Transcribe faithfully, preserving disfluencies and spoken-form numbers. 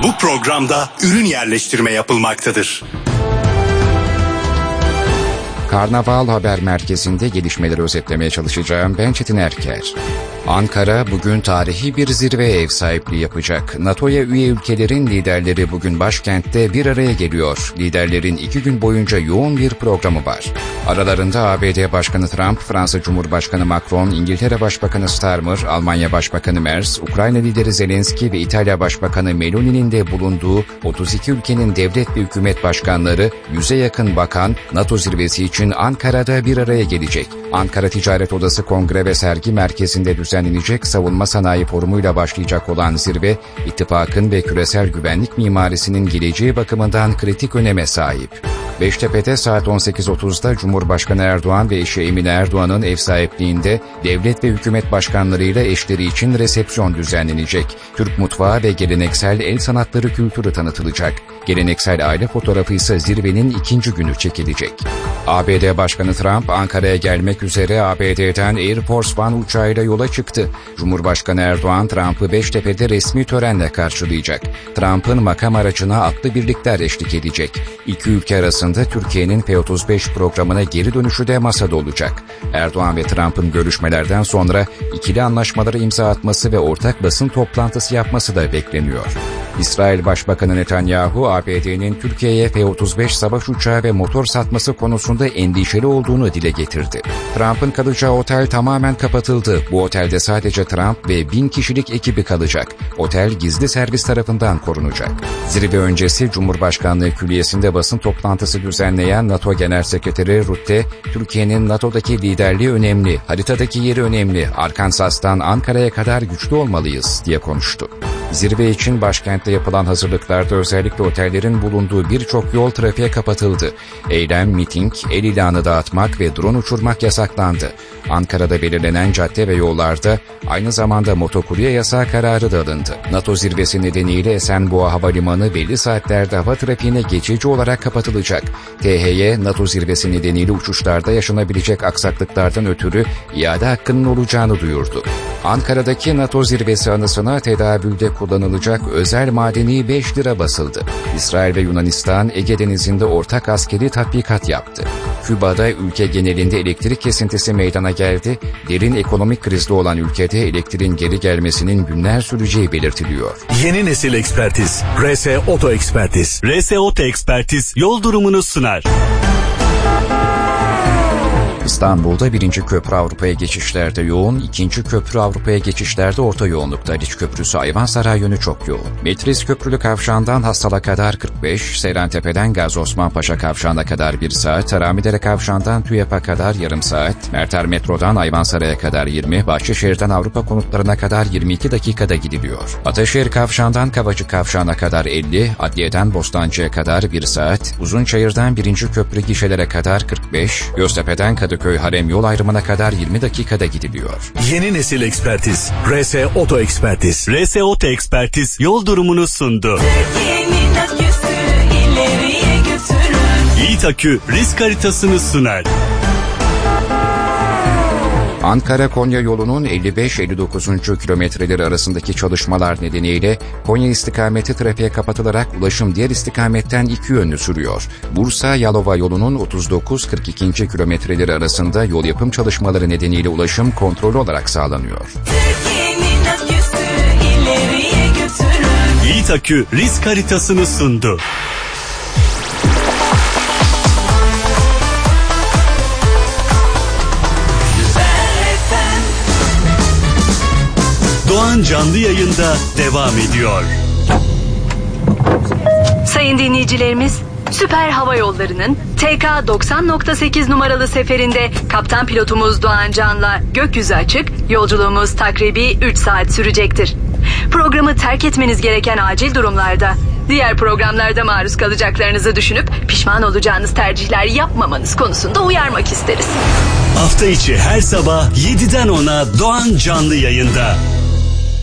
Bu programda ürün yerleştirme yapılmaktadır. Karnaval Haber Merkezi'nde gelişmeleri özetlemeye çalışacağım. Ben Çetin Erker. Ankara bugün tarihi bir zirveye ev sahipliği yapacak. NATO'ya üye ülkelerin liderleri bugün başkentte bir araya geliyor. Liderlerin iki gün boyunca yoğun bir programı var. Aralarında A B D Başkanı Trump, Fransa Cumhurbaşkanı Macron, İngiltere Başbakanı Starmer, Almanya Başbakanı Merz, Ukrayna lideri Zelenski ve İtalya Başbakanı Meloni'nin de bulunduğu otuz iki ülkenin devlet ve hükümet başkanları, yüze yakın bakan NATO zirvesi için Ankara'da bir araya gelecek. Ankara Ticaret Odası Kongre ve Sergi Merkezi'nde düzenlenecek Savunma Sanayi Forumu'yla başlayacak olan zirve, ittifakın ve küresel güvenlik mimarisinin geleceği bakımından kritik öneme sahip. Beştepe'de saat on sekiz otuzda Cumhurbaşkanı Erdoğan ve eşi Emine Erdoğan'ın ev sahipliğinde devlet ve hükümet başkanlarıyla eşleri için resepsiyon düzenlenecek. Türk mutfağı ve geleneksel el sanatları kültürü tanıtılacak. Geleneksel aile fotoğrafı ise zirvenin ikinci günü çekilecek. A B D Başkanı Trump, Ankara'ya gelmek üzere A B D'den Air Force One uçağıyla yola çıktı. Cumhurbaşkanı Erdoğan, Trump'ı Beştepe'de resmi törenle karşılayacak. Trump'ın makam aracına atlı birlikler eşlik edecek. İki ülke arasında Türkiye'nin F otuz beş programına geri dönüşü de masada olacak. Erdoğan ve Trump'ın görüşmelerden sonra ikili anlaşmalara imza atması ve ortak basın toplantısı yapması da bekleniyor. İsrail Başbakanı Netanyahu, A B D'nin Türkiye'ye F otuz beş savaş uçağı ve motor satması konusunda endişeli olduğunu dile getirdi. Trump'ın kalacağı otel tamamen kapatıldı. Bu otelde sadece Trump ve bin kişilik ekibi kalacak. Otel gizli servis tarafından korunacak. Zirve öncesi Cumhurbaşkanlığı Külliyesi'nde basın toplantısı düzenleyen NATO Genel Sekreteri Rutte, Türkiye'nin NATO'daki liderliği önemli, haritadaki yeri önemli, Arkansas'tan Ankara'ya kadar güçlü olmalıyız diye konuştu. Zirve için başkentte yapılan hazırlıklarda özellikle otellerin bulunduğu birçok yol trafiğe kapatıldı. Eylem, miting, el ilanı dağıtmak ve drone uçurmak yasaklandı. Ankara'da belirlenen cadde ve yollarda aynı zamanda motokurye yasağı kararı da alındı. NATO zirvesi nedeniyle Esenboğa Havalimanı belli saatlerde hava trafiğine geçici olarak kapatılacak. T H Y, NATO zirvesi nedeniyle uçuşlarda yaşanabilecek aksaklıklardan ötürü iade hakkının olacağını duyurdu. Ankara'daki NATO zirvesi anısına tedavülde kullanılacak özel madeni beş lira basıldı. İsrail ve Yunanistan Ege Denizi'nde ortak askeri tatbikat yaptı. Küba'da ülke genelinde elektrik kesintisi meydana geldi. Derin ekonomik krizde olan ülkede elektriğin geri gelmesinin günler süreceği belirtiliyor. Yeni nesil ekspertiz. R S Oto Ekspertiz. R S Oto Ekspertiz yol durumunu sunar. İstanbul'da birinci köprü Avrupa'ya geçişlerde yoğun, ikinci köprü Avrupa'ya geçişlerde orta yoğunlukta. Haliç Köprüsü Ayvansaray yönü çok yoğun. Metris Köprülü Kavşağı'ndan Hastal'a kadar kırk beş, Seyrantepe'den Gazi Osman Paşa Kavşağı'na kadar bir saat, Haramidere Kavşağı'ndan TÜYAP'a kadar yarım saat, Merter Metro'dan Ayvansaray'a kadar yirmi, Bahçeşehir'den Avrupa konutlarına kadar yirmi iki dakikada gidiliyor. Ataşehir Kavşağı'ndan Kavacık Kavşağı'na kadar elli, Adliye'den Bostancı'ya kadar bir saat, Uzunçayır'dan birinci köprü gişelere kadar kırk beş, Göztepe'den Kadıköy Köy Harem yol ayrımına kadar yirmi dakikada gidiliyor. Yeni nesil ekspertiz. R S Oto Ekspertiz. R S Oto Ekspertiz yol durumunu sundu. Türkiye'nin aküsü ileriye götürür. Yiğit Akü risk haritasını sunar. Ankara-Konya yolunun elli beş elli dokuzuncu kilometreleri arasındaki çalışmalar nedeniyle Konya istikameti trafiğe kapatılarak ulaşım diğer istikametten iki yönlü sürüyor. Bursa-Yalova yolunun otuz dokuz kırk ikinci kilometreleri arasında yol yapım çalışmaları nedeniyle ulaşım kontrollü olarak sağlanıyor. Türkiye'nin aküsü ileriye götürür. Yiğit Akü risk haritasını sundu. Doğan canlı yayında devam ediyor. Sayın dinleyicilerimiz, Süper Hava Yolları'nın T K doksan nokta sekiz numaralı seferinde kaptan pilotumuz Doğan Can'la gökyüzü açık, yolculuğumuz takribi üç saat sürecektir. Programı terk etmeniz gereken acil durumlarda, diğer programlarda maruz kalacaklarınızı düşünüp pişman olacağınız tercihler yapmamanız konusunda uyarmak isteriz. Hafta içi her sabah yediden ona Doğan canlı yayında.